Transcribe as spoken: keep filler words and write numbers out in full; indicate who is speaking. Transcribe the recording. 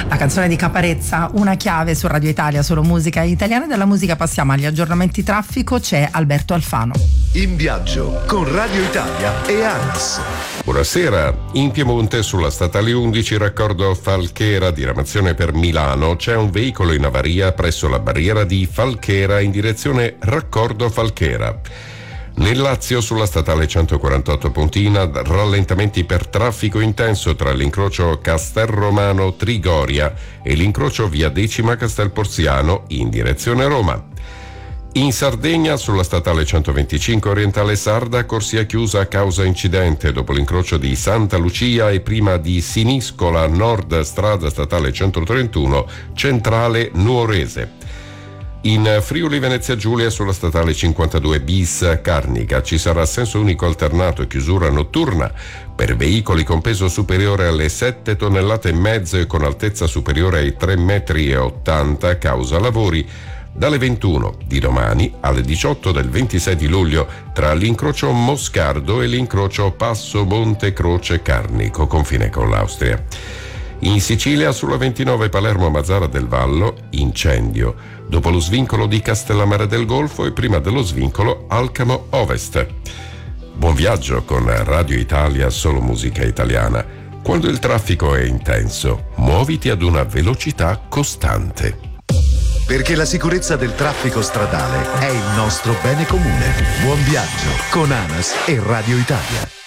Speaker 1: La canzone di Caparezza, una chiave su Radio Italia, solo musica italiana. Dalla musica passiamo agli aggiornamenti traffico, c'è Alberto Alfano.
Speaker 2: In viaggio con Radio Italia e ANAS.
Speaker 3: Buonasera. In Piemonte sulla statale undici raccordo Falchera diramazione per Milano c'è un veicolo in avaria presso la barriera di Falchera in direzione raccordo Falchera. Nel Lazio sulla statale centoquarantotto Pontina rallentamenti per traffico intenso tra l'incrocio Castelromano Trigoria e l'incrocio via Decima Castel Porziano in direzione Roma. In Sardegna sulla statale centoventicinque orientale sarda corsia chiusa a causa incidente dopo l'incrocio di Santa Lucia e prima di Siniscola nord strada statale centotrentuno centrale Nuorese. In Friuli Venezia Giulia sulla statale cinquantadue bis Carnica ci sarà senso unico alternato e chiusura notturna per veicoli con peso superiore alle sette tonnellate e mezzo e con altezza superiore ai tre metri e ottanta causa lavori dalle ventuno di domani alle diciotto del ventisei di luglio tra l'incrocio Moscardo e l'incrocio Passo Monte Croce Carnico, confine con l'Austria. In Sicilia sulla ventinove Palermo Mazzara del Vallo, incendio, dopo lo svincolo di Castellammare del Golfo e prima dello svincolo Alcamo Ovest. Buon viaggio con Radio Italia, solo musica italiana. Quando il traffico è intenso, muoviti ad una velocità costante.
Speaker 2: Perché la sicurezza del traffico stradale è il nostro bene comune. Buon viaggio con ANAS e Radio Italia.